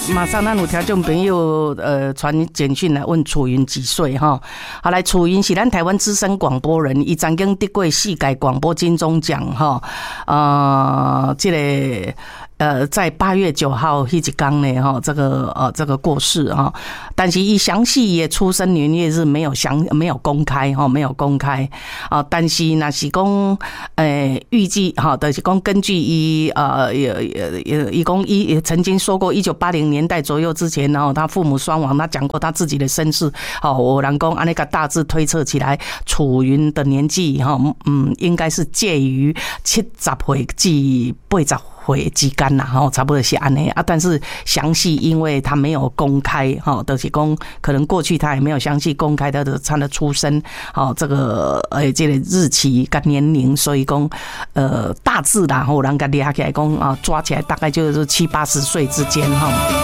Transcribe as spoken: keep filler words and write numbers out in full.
马上咱有听众朋友呃传简讯来问楚云几岁哈？好，来，楚云是咱台湾资深广播人，伊曾经得过世界广播金钟奖哈，呃，这个。呃，在八月九号迄一天呢，哈，这个呃这个过世哈，但是伊详细也出生年月日没有详没有公开哈，没有公开啊，但是那是讲，呃，预计哈，就是讲根据伊呃也也也伊讲伊也曾经说过，一九八零年代左右之前，然后他父母双亡，他讲过他自己的身世，好，有人讲按那个大致推测起来，楚云的年纪哈，嗯，应该是介于七十岁至八十。会之间啦，吼，差不多是安尼啊。但是详细，因为他没有公开，哈，就是讲可能过去他也没有详细公开他的他的出生，好，这个呃这个日期跟年龄，所以讲呃大致啦，吼，人家抓起来讲啊，抓起来大概就是七八十岁之间，哈。